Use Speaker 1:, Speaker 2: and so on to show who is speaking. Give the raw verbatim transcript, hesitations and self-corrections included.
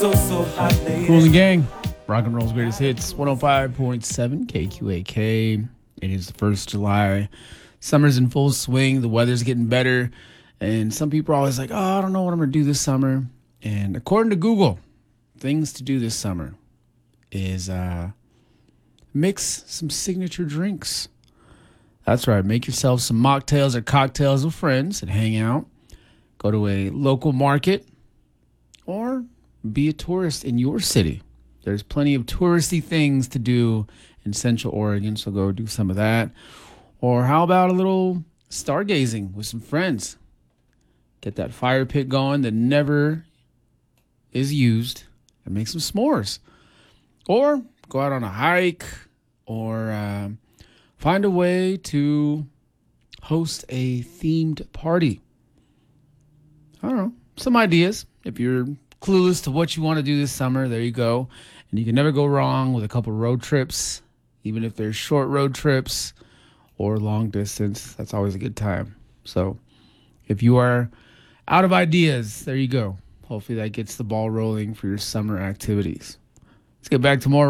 Speaker 1: So, so hot, lady.
Speaker 2: Cool and the gang. Rock and roll's greatest hits. one oh five point seven K Q A K. It is the first of July. Summer's in full swing. The weather's getting better. And some people are always like, oh, I don't know what I'm going to do this summer. And according to Google, things to do this summer is uh, mix some signature drinks. That's right. Make yourself some mocktails or cocktails with friends and hang out. Go to a local market or be a tourist in your city. There's plenty of touristy things to do in Central Oregon, so go do some of that. Or how about a little stargazing with some friends? Get that fire pit going that never is used and make some s'mores. Or go out on a hike or uh, find a way to host a themed party. I don't know, some ideas. If you're clueless to what you want to do this summer, there you go. And you can never go wrong with a couple road trips, even if they're short road trips or long distance. That's always a good time. So if you are out of ideas, there you go. Hopefully that gets the ball rolling for your summer activities. Let's get back to more